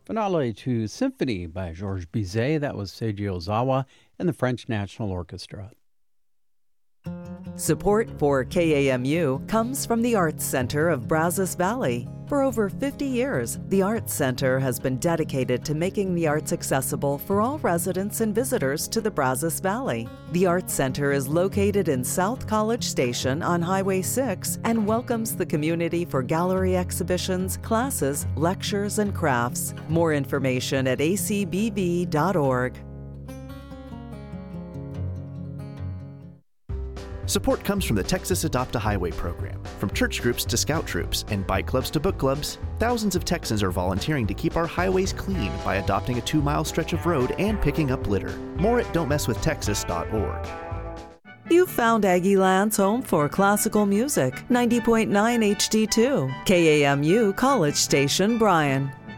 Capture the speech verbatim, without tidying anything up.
Finale to Symphony by Georges Bizet. That was Seiji Ozawa and the French National Orchestra. Support for K A M U comes from the Arts Center of Brazos Valley. For over fifty years, the Arts Center has been dedicated to making the arts accessible for all residents and visitors to the Brazos Valley. The Arts Center is located in South College Station on Highway six and welcomes the community for gallery exhibitions, classes, lectures, and crafts. More information at a c b v dot org. Support comes from the Texas Adopt a Highway program. From church groups to scout troops and bike clubs to book clubs, thousands of Texans are volunteering to keep our highways clean by adopting a two-mile stretch of road and picking up litter. More at don't mess with texas dot org. You've found Aggie Land's home for classical music, ninety point nine H D two, K A M U College Station, Bryan.